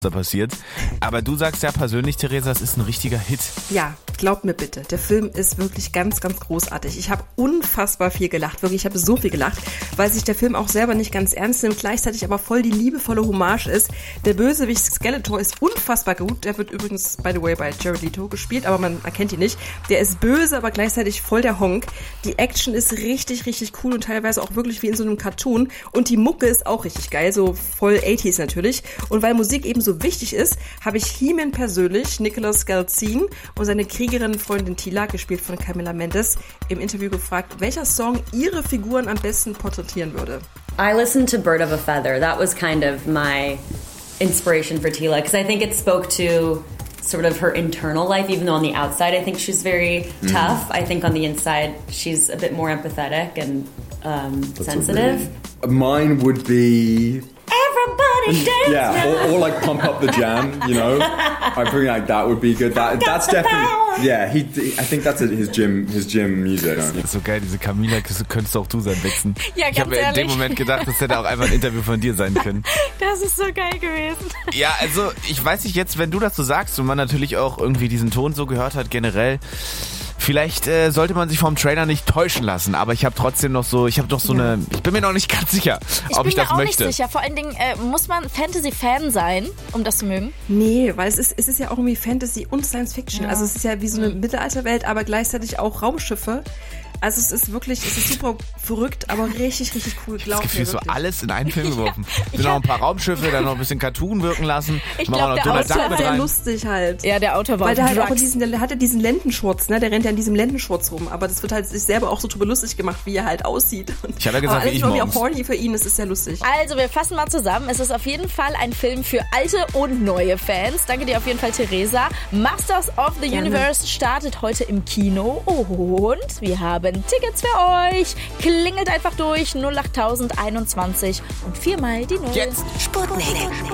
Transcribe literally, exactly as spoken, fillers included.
da passiert. Aber du sagst ja persönlich, Theresa, es ist ein richtiger Hit. Ja, glaub mir bitte, der Film ist wirklich ganz, ganz großartig. Ich habe unfassbar viel gelacht, wirklich, ich habe so viel gelacht, weil sich der Film auch selber nicht ganz ernst nimmt, gleichzeitig aber voll die liebevolle Hommage ist. Der Bösewicht Skeletor ist unfassbar gut, der wird übrigens, by the way, bei Jared Leto gespielt, aber man erkennt ihn nicht. Der ist böse, aber gleichzeitig voll der Honk. Die Action ist richtig, richtig cool und teilweise auch wirklich wie in so einem Cartoon und die Mucke ist auch richtig geil, so voll achtziger natürlich. Und weil Musik eben so wichtig ist, habe ich He-Man persönlich, Nicholas Galzin und seine Kriegerin Freundin Tila, gespielt von Camila Mendes, im Interview gefragt, welcher Song ihre Figuren am besten porträtieren würde. I listened to Bird of a Feather. That was kind of my inspiration for Tila, because I think it spoke to sort of her internal life, even though on the outside I think she's very mm. tough. I think on the inside she's a bit more empathetic and um, sensitive. Really, mine would be... Everybody dance yeah, now. or, or like Pump Up the Jam, you know. I think like that would be good. That that's definitely yeah. He, I think that's his gym his gym music. Das ist so geil, diese Camila, könntest auch du sein, Wechseln. Ja, ich habe mir in dem Moment gedacht, das hätte auch einfach ein Interview von dir sein können. Das ist so geil gewesen. Ja, also ich weiß nicht jetzt, wenn du das so sagst und man natürlich auch irgendwie diesen Ton so gehört hat generell. Vielleicht äh, sollte man sich vom Trailer nicht täuschen lassen, aber ich habe trotzdem noch so, ich habe doch so ja. eine, ich bin mir noch nicht ganz sicher, ich ob ich das möchte. Ich bin mir auch nicht sicher, vor allen Dingen äh, muss man Fantasy-Fan sein, um das zu mögen? Nee, weil es ist, es ist ja auch irgendwie Fantasy und Science Fiction, ja. also es ist ja wie so eine Mittelalterwelt, aber gleichzeitig auch Raumschiffe. Also es ist wirklich, es ist super verrückt, aber richtig, richtig cool. Ich habe das Gefühl, so alles in einen Film geworfen. Ja, sind noch ein paar Raumschiffe, dann noch ein bisschen Cartoon wirken lassen. Ich glaube, der Autor war sehr lustig halt. Ja, der Autor war Weil der halt Drugs. auch in diesen, der hat ja diesen Lendenschurz, ne? Der rennt ja in diesem Lendenschurz rum. Aber das wird halt sich selber auch so drüber lustig gemacht, wie er halt aussieht. Ich habe ja gesagt, aber alles wie ich irgendwie morgens. auch horny für ihn, das ist sehr lustig. Also, wir fassen mal zusammen. Es ist auf jeden Fall ein Film für alte und neue Fans. Danke dir auf jeden Fall, Theresa. Masters of the Gerne. Universe startet heute im Kino. Und wir haben Tickets für euch. Klingelt einfach durch null acht tausend einundzwanzig und viermal die Null. Jetzt Sputnik.